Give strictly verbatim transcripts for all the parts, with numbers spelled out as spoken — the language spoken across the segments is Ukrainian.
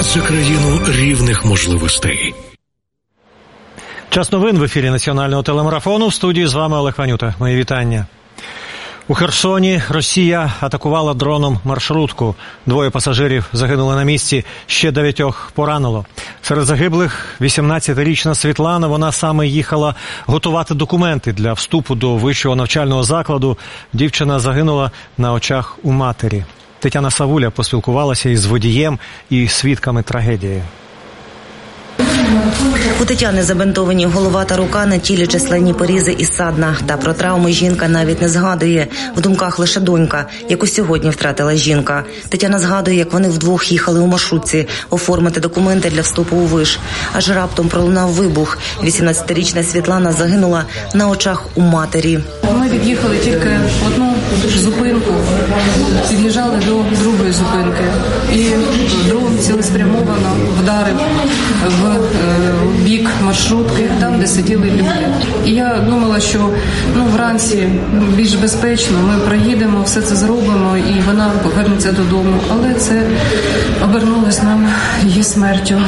за країну рівних можливостей. Час новин в ефірі національного телемарафону. В студії з вами Олег Ванюта. Мої вітання. У Херсоні Росія атакувала дроном маршрутку. Двоє пасажирів загинули на місці, ще дев'ятьох поранило. Серед загиблих вісімнадцятирічна Світлана. Вона саме їхала готувати документи для вступу до вищого навчального закладу. Дівчина загинула на очах у матері. Тетяна Савуля поспілкувалася із водієм і свідками трагедії. У Тетяни забинтовані голова та рука, на тілі численні порізи і ссадина. Та про травми жінка навіть не згадує. В думках лише донька, яку сьогодні втратила жінка. Тетяна згадує, як вони вдвох їхали у маршрутці оформити документи для вступу у виш. Аж раптом пролунав вибух. вісімнадцятирічна Світлана загинула на очах у матері. Ми від'їхали тільки одну зупинку, під'їжджали до другої зупинки. І дрон цілеспрямовано вдарив в бік маршрутки, там, де сиділи люди. І я думала, що ну, вранці більш безпечно, ми проїдемо, все це зробимо, і вона повернеться додому. Але це обернулось нам її смертю.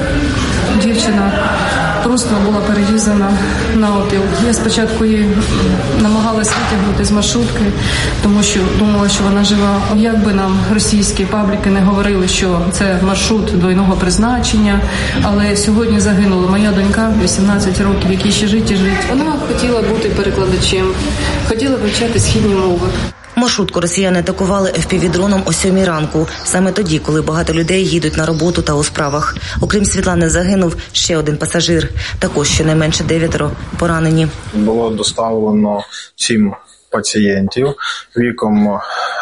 Дівчина просто була перерізана навпіл. Я спочатку її намагалась витягнути з маршрутки, тому що думала, що вона жива. Як би нам російські пабліки не говорили, що це маршрут двойного призначення, але сьогодні загинула моя донька, вісімнадцять років, якій ще жить і жить. Вона хотіла бути перекладачем, хотіла вивчати східні мови. Маршрутку росіяни атакували еф пі ві-дроном о сьомій ранку, саме тоді, коли багато людей їдуть на роботу та у справах. Окрім Світлани, загинув ще один пасажир. Також щонайменше дев'ятеро поранені. Було доставлено сім пацієнтів віком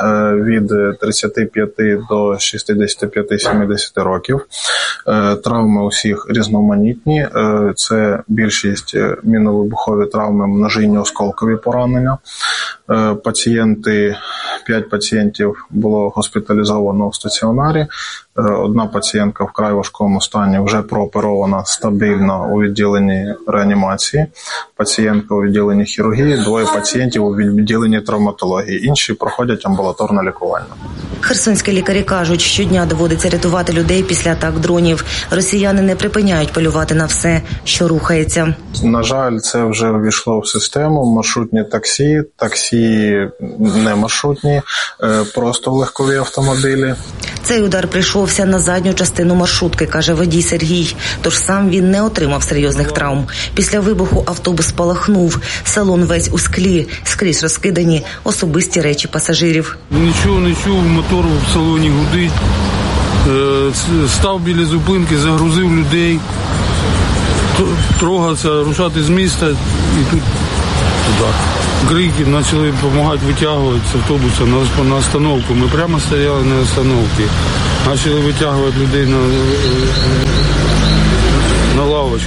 від тридцяти п'яти до шістдесяти п'яти - сімдесяти років. Травми усіх різноманітні. Це більшість мінно-вибухові травми, множинні осколкові поранення. Пацієнти, п'ять пацієнтів було госпіталізовано в стаціонарі. Одна пацієнтка в край важкому стані вже прооперована стабільно у відділенні реанімації. Пацієнтка у відділенні хірургії, двоє пацієнтів у відділенні травматології. Інші проходять амбулаторне лікування. Херсонські лікарі кажуть, щодня доводиться рятувати людей після атак дронів. Росіяни не припиняють полювати на все, що рухається. На жаль, це вже ввійшло в систему. Маршрутні таксі, таксі не маршрутні, просто легкові автомобілі. Цей удар прийшовся на задню частину маршрутки, каже водій Сергій. Тож сам він не отримав серйозних травм. Після вибуху автобус спалахнув. Салон весь у склі, скрізь розкидані особисті речі пасажирів. Нічого не чув, мотор в салоні гудить. Став біля зупинки, загрузив людей. Трогався, рушати з міста і тут туди. Крики, почали допомагати витягувати з автобуса на, на остановку. Ми прямо стояли на остановці. Почали витягувати людей на, на лавочку.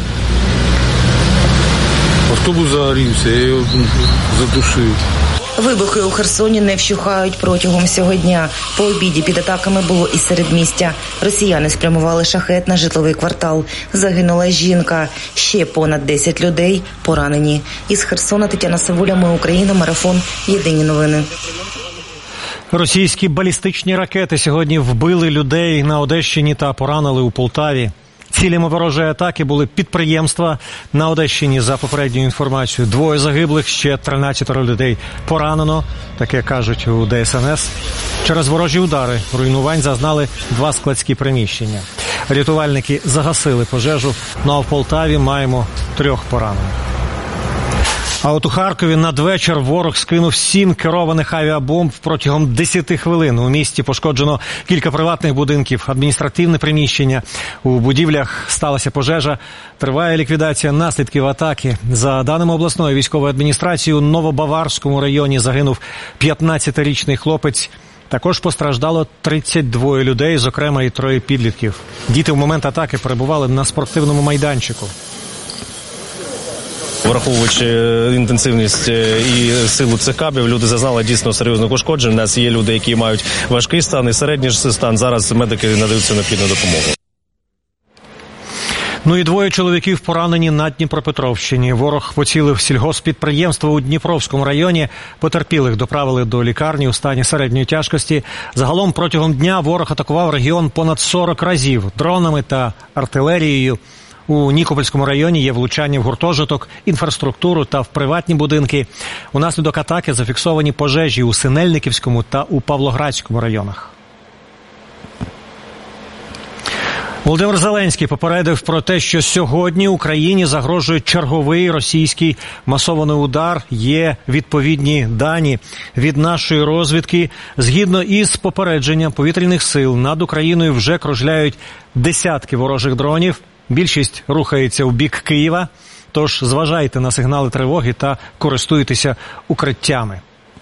Автобус загорівся, я його задушив. Вибухи у Херсоні не вщухають протягом всього дня. По обіді під атаками було і середмістя. Росіяни спрямували шахет на житловий квартал. Загинула жінка. Ще понад десять людей поранені. Із Херсона Тетяна Савуля, Ми Україна, марафон, Єдині новини. Російські балістичні ракети сьогодні вбили людей на Одещині та поранили у Полтаві. Цілями ворожої атаки були підприємства на Одещині, за попередньою інформацією. Двоє загиблих, ще тринадцятеро людей поранено, таке кажуть у де ес ен ес. Через ворожі удари руйнувань зазнали два складські приміщення. Рятувальники загасили пожежу, ну а в Полтаві маємо трьох поранених. А от у Харкові надвечір ворог скинув сім керованих авіабомб протягом десяти хвилин. У місті пошкоджено кілька приватних будинків, адміністративне приміщення. У будівлях сталася пожежа. Триває ліквідація наслідків атаки. За даними обласної військової адміністрації, у Новобаварському районі загинув п'ятнадцятирічний хлопець. Також постраждало тридцять двоє людей, зокрема і троє підлітків. Діти в момент атаки перебували на спортивному майданчику. Враховуючи інтенсивність і силу цих кабів, люди зазнали дійсно серйозних ушкоджень. У нас є люди, які мають важкий стан і середній стан. Зараз медики надають необхідну допомогу. Ну і двоє чоловіків поранені на Дніпропетровщині. Ворог поцілив сільгосппідприємство у Дніпровському районі. Потерпілих доправили до лікарні у стані середньої тяжкості. Загалом протягом дня ворог атакував регіон понад сорок разів дронами та артилерією. У Нікопольському районі є влучання в гуртожиток, інфраструктуру та в приватні будинки. Унаслідок атаки зафіксовані пожежі у Синельниківському та у Павлоградському районах. Володимир Зеленський попередив про те, що сьогодні Україні загрожує черговий російський масований удар. Є відповідні дані від нашої розвідки. Згідно із попередженням повітряних сил, над Україною вже кружляють десятки ворожих дронів. Більшість рухається в бік Києва, тож зважайте на сигнали тривоги та користуйтеся укриттями.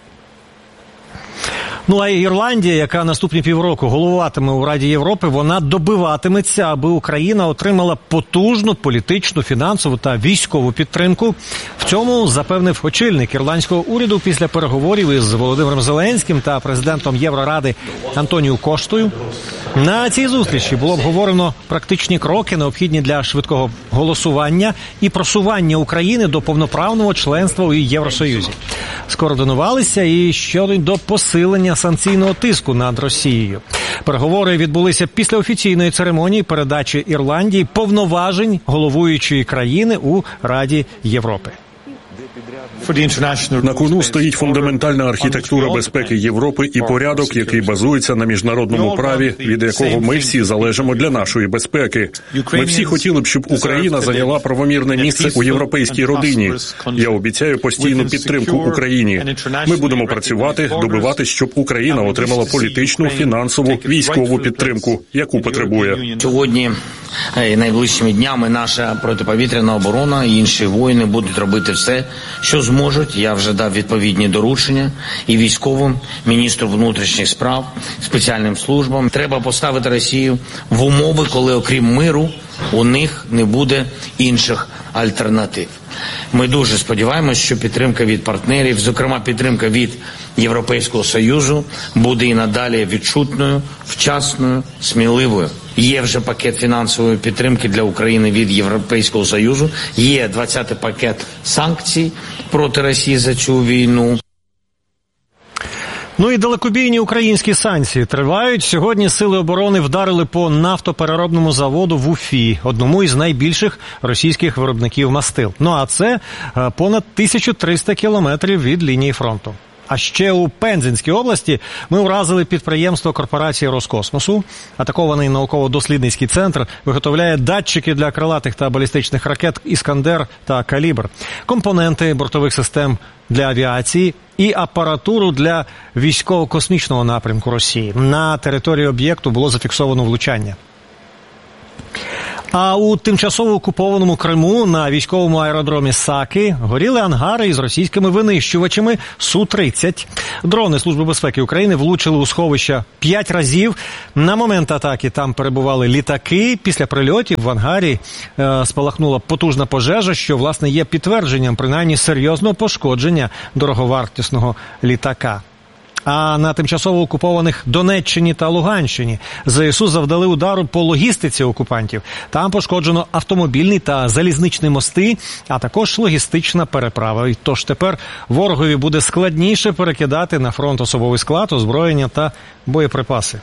Ну а Ірландія, яка наступні півроку головуватиме у Раді Європи, вона добиватиметься, аби Україна отримала потужну політичну, фінансову та військову підтримку. В цьому запевнив очільник ірландського уряду після переговорів із Володимиром Зеленським та президентом Євроради Антоніу Коштою. На цій зустрічі було обговорено практичні кроки, необхідні для швидкого голосування і просування України до повноправного членства у Євросоюзі. Скоординувалися і щодо посилення санкційного тиску над Росією. Переговори відбулися після офіційної церемонії передачі Ірландії повноважень головуючої країни у Раді Європи. На кону стоїть фундаментальна архітектура безпеки Європи і порядок, який базується на міжнародному праві, від якого ми всі залежимо для нашої безпеки. Ми всі хотіли б, щоб Україна зайняла правомірне місце у європейській родині. Я обіцяю постійну підтримку Україні. Ми будемо працювати, добивати, щоб Україна отримала політичну, фінансову, військову підтримку, яку потребує. Сьогодні і найближчими днями наша протиповітряна оборона і інші воїни будуть робити все, що зможуть. Я вже дав відповідні доручення і військовим, міністру внутрішніх справ, спеціальним службам. Треба поставити Росію в умови, коли окрім миру у них не буде інших альтернатив. Ми дуже сподіваємось, що підтримка від партнерів, зокрема підтримка від Європейського Союзу, буде і надалі відчутною, вчасною, сміливою. Є вже пакет фінансової підтримки для України від Європейського Союзу, є двадцятий пакет санкцій проти Росії за цю війну. Ну і далекобійні українські санкції тривають. Сьогодні сили оборони вдарили по нафтопереробному заводу в Уфі, одному із найбільших російських виробників мастил. Ну а це понад тисяча триста кілометрів від лінії фронту. А ще у Пензенській області ми вразили підприємство корпорації Роскосмосу. Атакований науково-дослідницький центр виготовляє датчики для крилатих та балістичних ракет «Іскандер» та «Калібр», компоненти бортових систем для авіації і апаратуру для військово-космічного напрямку Росії. На території об'єкту було зафіксовано влучання. А у тимчасово окупованому Криму на військовому аеродромі Саки горіли ангари із російськими винищувачами Су тридцять. Дрони Служби безпеки України влучили у сховища п'ять разів. На момент атаки там перебували літаки. Після прильотів в ангарі е, спалахнула потужна пожежа, що, власне, є підтвердженням, принаймні, серйозного пошкодження дороговартісного літака. А на тимчасово окупованих Донеччині та Луганщині ЗСУ завдали удару по логістиці окупантів. Там пошкоджено автомобільний та залізничні мости, а також логістична переправа. І тож тепер ворогові буде складніше перекидати на фронт особовий склад, озброєння та боєприпаси.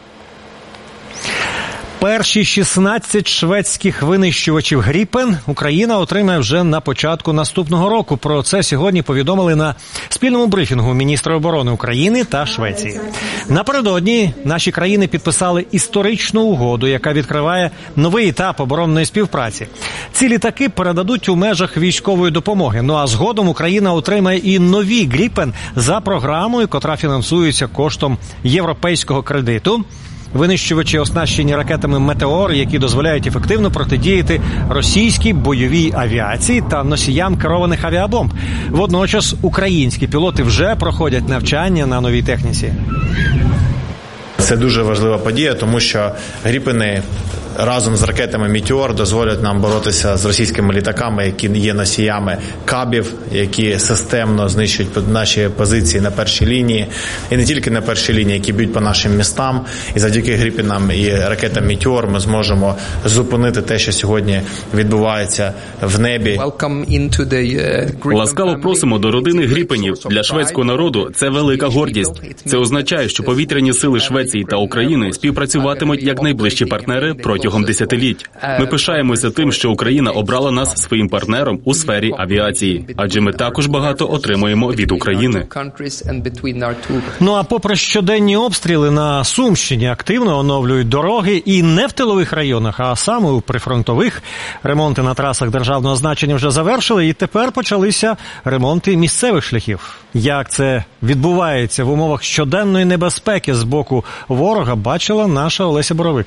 Перші шістнадцять шведських винищувачів «Гріпен» Україна отримає вже на початку наступного року. Про це сьогодні повідомили на спільному брифінгу міністри оборони України та Швеції. Напередодні наші країни підписали історичну угоду, яка відкриває новий етап оборонної співпраці. Ці літаки передадуть у межах військової допомоги. Ну а згодом Україна отримає і нові «Гріпен» за програмою, котра фінансується коштом європейського кредиту. Винищувачі оснащені ракетами «Метеор», які дозволяють ефективно протидіяти російській бойовій авіації та носіям керованих авіабомб. Водночас українські пілоти вже проходять навчання на новій техніці. Це дуже важлива подія, тому що «Гріпени» разом з ракетами «Мітеор» дозволять нам боротися з російськими літаками, які є носіями кабів, які системно знищують наші позиції на першій лінії. І не тільки на першій лінії, які б'ють по нашим містам. І завдяки Гріпінам і ракетам «Мітеор» ми зможемо зупинити те, що сьогодні відбувається в небі. Ласкаво просимо до родини Гріпенів. Для шведського народу це велика гордість. Це означає, що повітряні сили Швеції та України співпрацюватимуть як найближчі партнери протягом десятиліть. Ми пишаємося тим, що Україна обрала нас своїм партнером у сфері авіації, адже ми також багато отримуємо від України. Ну а попри щоденні обстріли на Сумщині активно оновлюють дороги і не в тилових районах, а саме у прифронтових. Ремонти на трасах державного значення вже завершили, і тепер почалися ремонти місцевих шляхів. Як це відбувається в умовах щоденної небезпеки з боку ворога, бачила наша Олеся Боровик.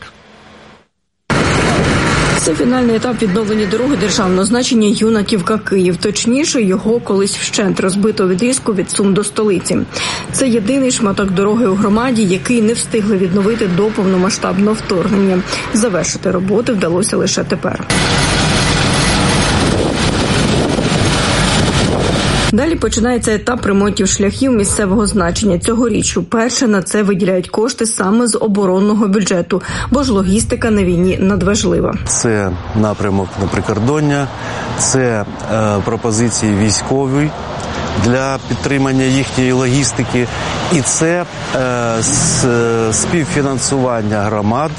Це фінальний етап відновлення дороги державного значення Юнаківка-Київ. Точніше, його колись вщент розбитого відрізку від Сум до столиці. Це єдиний шматок дороги у громаді, який не встигли відновити до повномасштабного вторгнення. Завершити роботи вдалося лише тепер. Далі починається етап ремонтів шляхів місцевого значення. Цьогоріч уперше на це виділяють кошти саме з оборонного бюджету, бо ж логістика на війні надважлива. Це напрямок на прикордоння, це е, пропозиції військові для підтримання їхньої логістики, і це е, співфінансування громад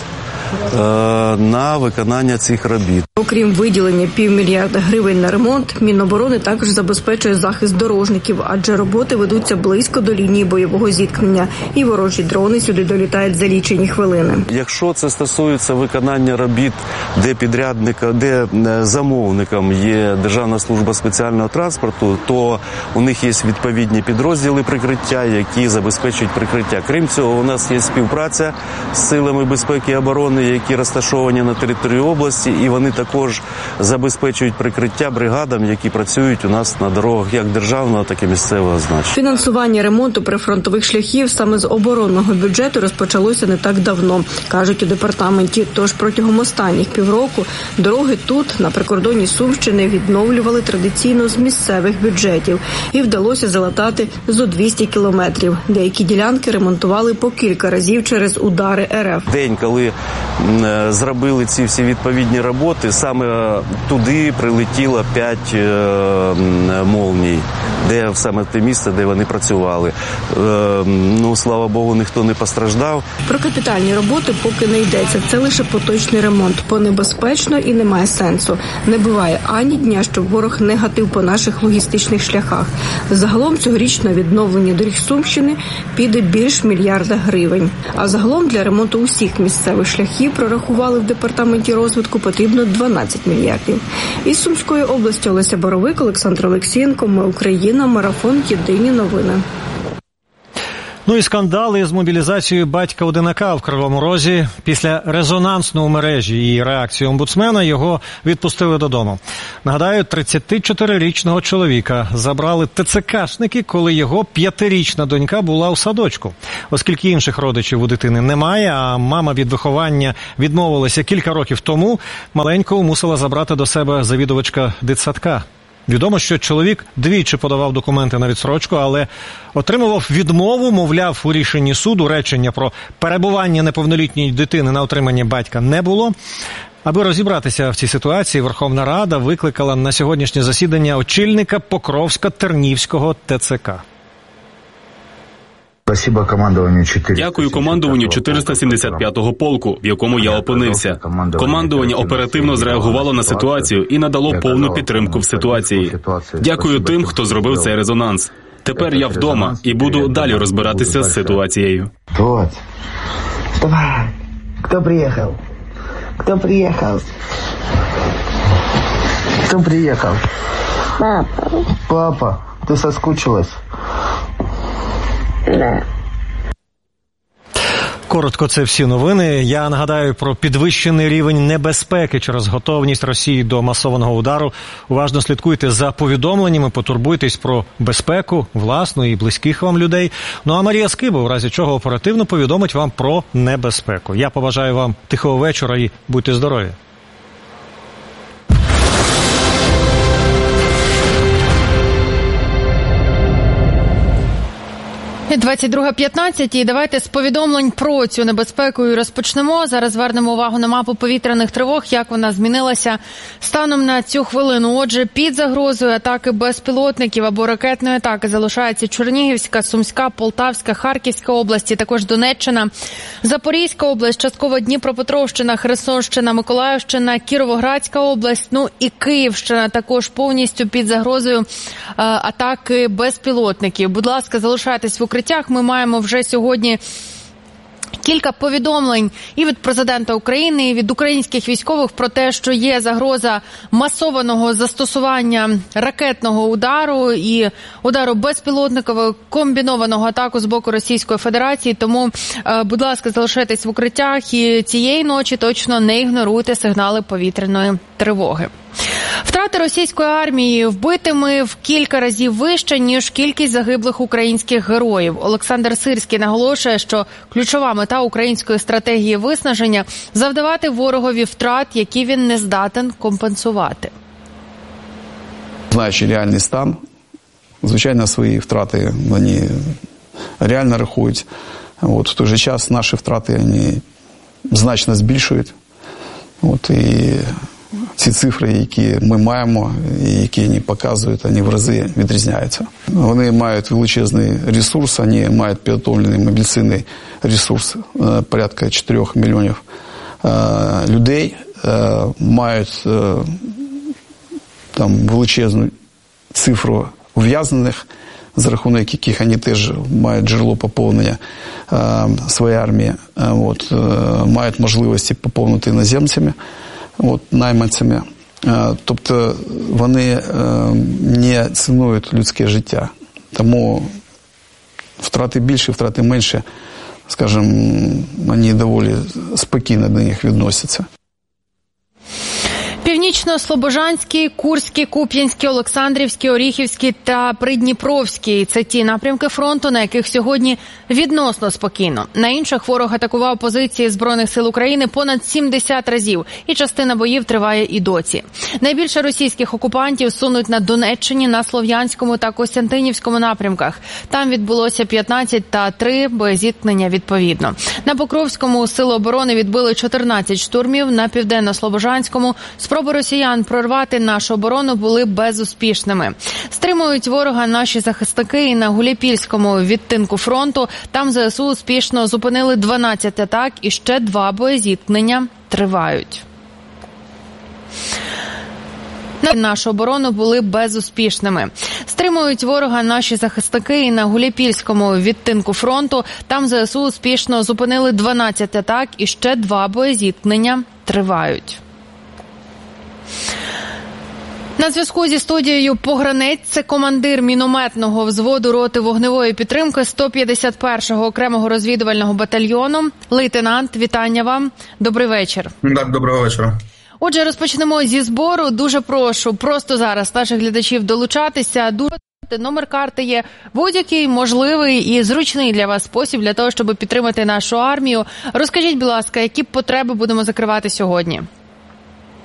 на виконання цих робіт. Окрім виділення півмільярда гривень на ремонт, Міноборони також забезпечує захист дорожників, адже роботи ведуться близько до лінії бойового зіткнення, і ворожі дрони сюди долітають за лічені хвилини. Якщо це стосується виконання робіт, де підрядника, де замовником є Державна служба спеціального транспорту, то у них є відповідні підрозділи прикриття, які забезпечують прикриття. Крім цього, у нас є співпраця з силами безпеки і оборони, які розташовані на території області, і вони також забезпечують прикриття бригадам, які працюють у нас на дорогах як державного, так і місцевого значення. Фінансування ремонту прифронтових шляхів саме з оборонного бюджету розпочалося не так давно, кажуть у департаменті. Тож протягом останніх півроку дороги тут, на прикордонні Сумщини, відновлювали традиційно з місцевих бюджетів. І вдалося залатати зо двісті кілометрів. Деякі ділянки ремонтували по кілька разів через удари РФ. День, коли зробили ці всі відповідні роботи, саме туди прилетіло п'ять е, молній, де саме те місце, де вони працювали. Е, ну, слава Богу, ніхто не постраждав. Про капітальні роботи поки не йдеться. Це лише поточний ремонт. Понебезпечно і немає сенсу. Не буває ані дня, щоб ворог не гатив по наших логістичних шляхах. Загалом цьогоріч на відновлення доріг Сумщини піде більш мільярда гривень. А загалом для ремонту усіх місцевих шляхів прорахували в департаменті розвитку потрібно дванадцять мільярдів. Із Сумської області Олеся Боровик, Олександр Олексієнко. Ми Україна. Марафон. Єдині новини. Ну і скандали з мобілізацією батька-одинака в Кривому Розі. Після резонансної мережі і реакції омбудсмена його відпустили додому. Нагадаю, тридцятичотирирічного чоловіка забрали ТЦКшники, коли його п'ятирічна донька була у садочку. Оскільки інших родичів у дитини немає, а мама від виховання відмовилася кілька років тому, маленького мусила забрати до себе завідувачка дитсадка. Відомо, що чоловік двічі подавав документи на відстрочку, але отримував відмову, мовляв, у рішенні суду речення про перебування неповнолітньої дитини на утриманні батька не було. Аби розібратися в цій ситуації, Верховна Рада викликала на сьогоднішнє засідання очільника Покровсько-Тернівського ТЦК. Дякую командуванню чотириста сімдесят п'ятого полку, в якому я опинився. Командування оперативно зреагувало на ситуацію і надало повну підтримку в ситуації. Дякую тим, хто зробив цей резонанс. Тепер я вдома і буду далі розбиратися з ситуацією. Давай. Хто приїхав? Хто приїхав? Хто приїхав? Папа. Папа, ти соскучилась? Коротко, це всі новини. Я нагадаю про підвищений рівень небезпеки через готовність Росії до масованого удару. Уважно слідкуйте за повідомленнями, потурбуйтесь про безпеку власну і близьких вам людей. Ну а Марія Скиба, в разі чого оперативно повідомить вам про небезпеку. Я побажаю вам тихого вечора і будьте здорові. двадцять друга п'ятнадцять, і давайте з повідомлень про цю небезпеку і розпочнемо. Зараз звернемо увагу на мапу повітряних тривог, як вона змінилася станом на цю хвилину. Отже, під загрозою атаки безпілотників або ракетної атаки залишається Чернігівська, Сумська, Полтавська, Харківська області, також Донеччина, Запорізька область, частково Дніпропетровщина, Херсонщина, Миколаївщина, Кіровоградська область, ну і Київщина також повністю під загрозою е, атаки безпілотників. Будь ласка, залишайтесь в укритті. Ми маємо вже сьогодні кілька повідомлень і від президента України, і від українських військових про те, що є загроза масованого застосування ракетного удару і удару безпілотникового комбінованого атаку з боку Російської Федерації. Тому, будь ласка, залишайтесь в укриттях і цієї ночі точно не ігноруйте сигнали повітряної тривоги. Втрати російської армії вбитими в кілька разів вище, ніж кількість загиблих українських героїв. Олександр Сирський наголошує, що ключова мета української стратегії виснаження – завдавати ворогові втрат, які він не здатен компенсувати. Знаючи реальний стан, звичайно, свої втрати вони реально рахують. От, в той же час наші втрати вони значно збільшують. От, і ці цифри, які ми маємо, і які вони показують, вони в рази відрізняються. Вони мають величезний ресурс, вони мають підготовлений мобілізаційний ресурс, порядка чотирьох мільйонів людей, мають там величезну цифру ув'язнених, за рахунок яких вони теж мають джерело поповнення своєї армії, от, мають можливості поповнити іноземцями, от, найманцями. Тобто вони не цінують людське життя. Тому втрати більше, втрати менше, скажімо, вони доволі спокійно до них відносяться. Північно-Слобожанський, Курський, Куп'янський, Олександрівський, Оріхівський та Придніпровський – це ті напрямки фронту, на яких сьогодні відносно спокійно. На інших ворог атакував позиції Збройних сил України понад сімдесят разів, і частина боїв триває і доці. Найбільше російських окупантів сунуть на Донеччині, на Слов'янському та Костянтинівському напрямках. Там відбулося п'ятнадцять та три боєзіткнення відповідно. На Покровському сили оборони відбили чотирнадцять штурмів, на Південно-Слобожанському спроби росіян прорвати нашу оборону були безуспішними. Стримують ворога наші захисники і на Гуляйпільському відтинку фронту. Там ЗСУ успішно зупинили дванадцять атак і ще два боєзіткнення тривають. Нашу оборону були безуспішними. Стримують ворога наші захисники і на Гуляйпільському відтинку фронту. Там ЗСУ успішно зупинили дванадцять атак і ще два боєзіткнення тривають. На зв'язку зі студією Погранець, це командир мінометного взводу роти вогневої підтримки сто п'ятдесят першого окремого розвідувального батальйону. Лейтенант, вітання вам. Добрий вечір. Так, доброго вечора. Отже, розпочнемо зі збору. Дуже прошу просто зараз наших глядачів долучатися. Дуже номер карти є будь-який можливий і зручний для вас спосіб для того, щоб підтримати нашу армію. Розкажіть, будь ласка, які потреби будемо закривати сьогодні?